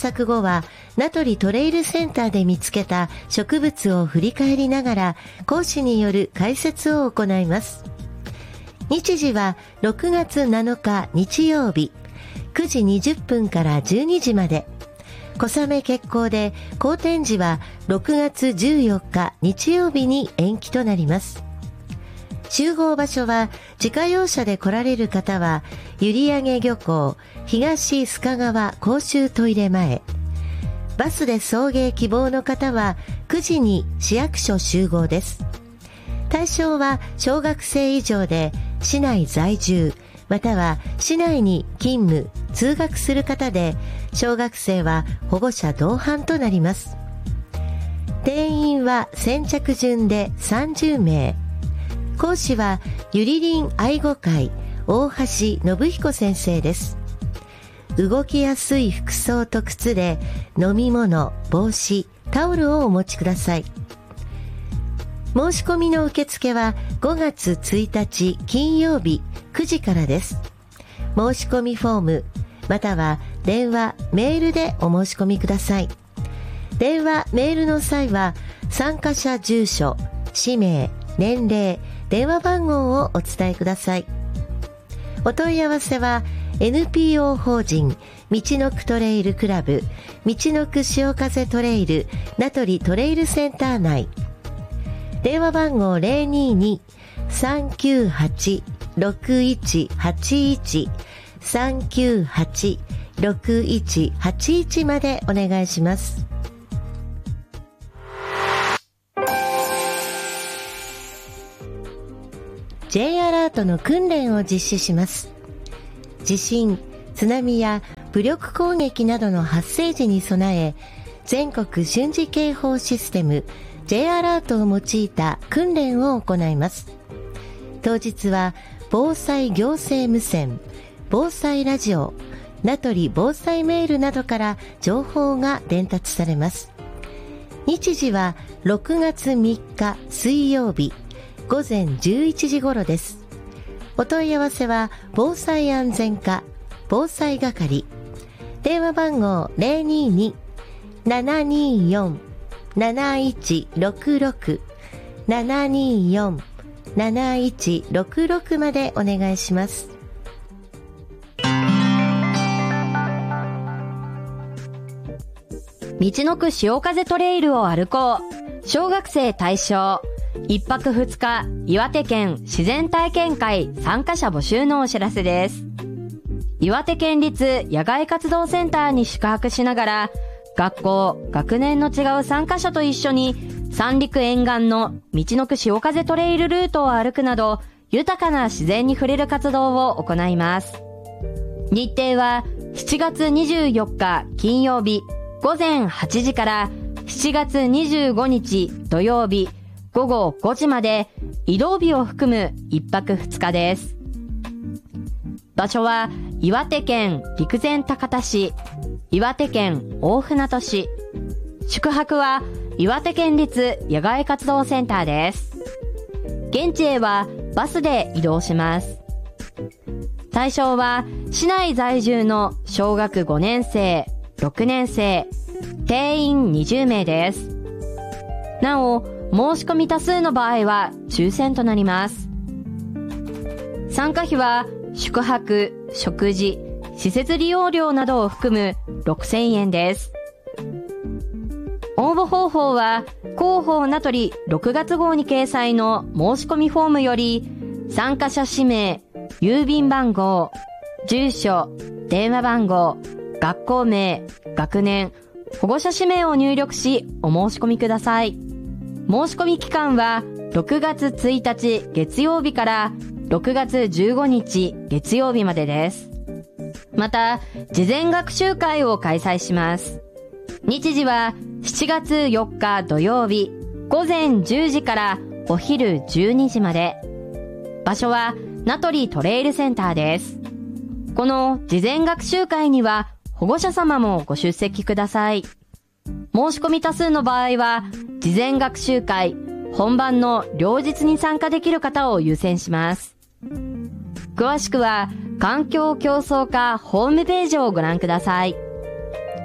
作後は名取トレイルセンターで見つけた植物を振り返りながら講師による解説を行います。日時は6月7日日曜日9時20分から12時まで。小雨決行で好天時は6月14日日曜日に延期となります。集合場所は自家用車で来られる方は閖上漁港東須賀川公衆トイレ前、バスで送迎希望の方は9時に市役所集合です。対象は小学生以上で市内在住または市内に勤務通学する方で、小学生は保護者同伴となります。定員は先着順で30名。講師はゆりりん愛護会大橋信彦先生です。動きやすい服装と靴で飲み物、帽子、タオルをお持ちください。申し込みの受付は5月1日金曜日9時からです。申し込みフォームまたは電話、メールでお申し込みください。電話、メールの際は参加者住所、氏名、年齢、電話番号をお伝えください。お問い合わせは NPO 法人みちのくトレイルクラブみちのく潮風トレイル名取トレイルセンター内、電話番号 022-398-6181 398-6181 までお願いします。J アラートの訓練を実施します。地震、津波や武力攻撃などの発生時に備え、全国瞬時警報システム J アラートを用いた訓練を行います。当日は防災行政無線、防災ラジオ、名取防災メールなどから情報が伝達されます。日時は6月3日水曜日午前11時頃です。お問い合わせは防災安全課防災係、電話番号 022-724-7166 724-7166 までお願いします。 みちのく潮風トレイルを歩こう。小学生対象。1泊2日岩手県自然体験会参加者募集のお知らせです。岩手県立野外活動センターに宿泊しながら、学校、学年の違う参加者と一緒に三陸沿岸のみちのく潮風トレイルルートを歩くなど、豊かな自然に触れる活動を行います。日程は7月24日金曜日午前8時から7月25日土曜日午後5時まで、移動日を含む1泊2日です。場所は岩手県陸前高田市、岩手県大船渡市。宿泊は岩手県立野外活動センターです。現地へはバスで移動します。対象は市内在住の小学5年生、6年生、定員20名です。なお、申し込み多数の場合は抽選となります。参加費は宿泊、食事、施設利用料などを含む6000円です。応募方法は広報名取6月号に掲載の申し込みフォームより、参加者氏名、郵便番号、住所、電話番号、学校名、学年、保護者氏名を入力しお申し込みください。申し込み期間は6月1日月曜日から6月15日月曜日までです。また、事前学習会を開催します。日時は7月4日土曜日午前10時からお昼12時まで。場所は名取トレイルセンターです。この事前学習会には保護者様もご出席ください。申し込み多数の場合は、事前学習会、本番の両日に参加できる方を優先します。詳しくは、環境競争課ホームページをご覧ください。